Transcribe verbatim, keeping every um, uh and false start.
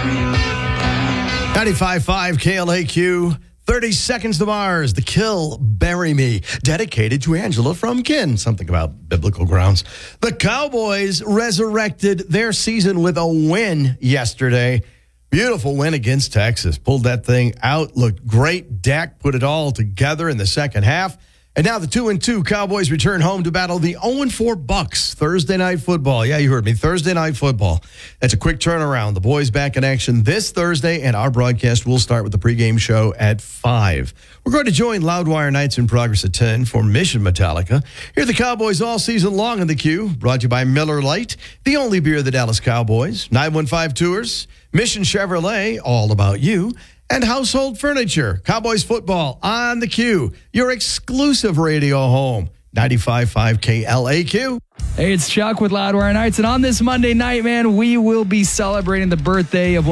ninety-five point five K L A Q, thirty Seconds to Mars, The Kill, Bury Me, dedicated to Angela from Kin, something about biblical grounds. The Cowboys resurrected their season with a win yesterday. Beautiful win against Texas. Pulled that thing out, looked great. Dak put it all together in the second half. And now the two and two Cowboys return home to battle the oh and four Bucks. Thursday Night Football. Yeah, you heard me. Thursday Night Football. That's a quick turnaround. The boys back in action this Thursday, and our broadcast will start with the pregame show at five. We're going to join Loudwire Nights in progress at ten for Mission Metallica. Hear the Cowboys all season long in the queue. Brought to you by Miller Lite, the only beer of the Dallas Cowboys. nine one five Tours, Mission Chevrolet, all about you. And Household Furniture. Cowboys football on the Q. Your exclusive radio home. ninety-five point five K L A Q. Hey, it's Chuck with Loudwire Nights. And on this Monday night, man, we will be celebrating the birthday of